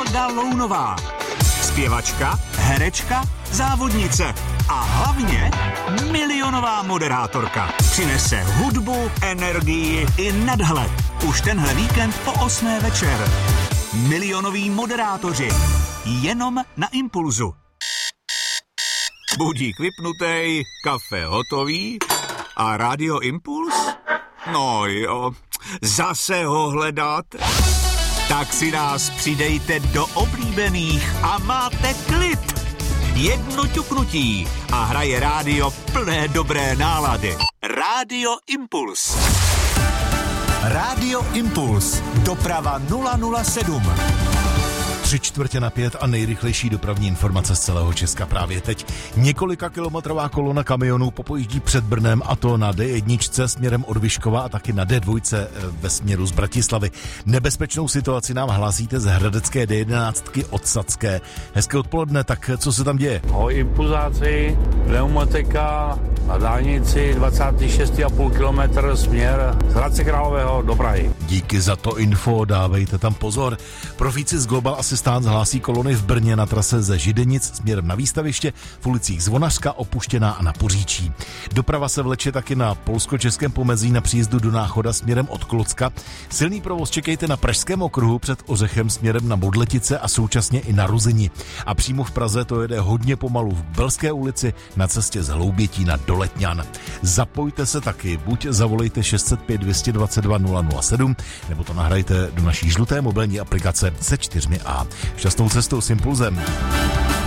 Jarda Lounová. Zpěvačka, herečka, závodnice a hlavně milionová moderátorka. Přinese hudbu, energii i nadhled. Už tenhle víkend po 8. večer. Milionoví moderátoři. Jenom na Impulzu. Budík vypnutej, kafe hotový a Radio Impuls? No jo, zase ho hledáte? Tak si nás přidejte do oblíbených a máte klid. Jedno ťuknutí a hraje rádio plné dobré nálady. Radio Impuls. Radio Impuls. Doprava 007. 3:45 a nejrychlejší dopravní informace z celého Česka právě teď. Několika kilometrová kolona kamionů popojíždí před Brnem, a to na D1 směrem od Vyškova a taky na D2 ve směru z Bratislavy. Nebezpečnou situaci nám hlásíte z hradecké D11 od Sadské. Hezké odpoledne, tak co se tam děje? O impulzáci, pneumatika na dálnici 26,5 km směr z Hradce Králové do Prahy. Díky za to info, dávejte tam pozor. Profíci z Global Assistance hlásí kolony v Brně na trase ze Židenic směrem na Výstaviště, v ulicích Zvonařska, Opuštěná a na Poříčí. Doprava se vleče taky na polsko-českém pomezí na příjezdu do Náchoda směrem od Klocka. Silný provoz čekejte na Pražském okruhu před Ořechem směrem na Modletice a současně i na Ruzini. A přímo v Praze to jede hodně pomalu v Belské ulici na cestě z Hloubětína do Letňan. Zapojte se taky, buď zavolejte 605 222 007, nebo to nahrajte do naší žluté mobilní aplikace se 4A. Šťastnou cestou s Impulzem.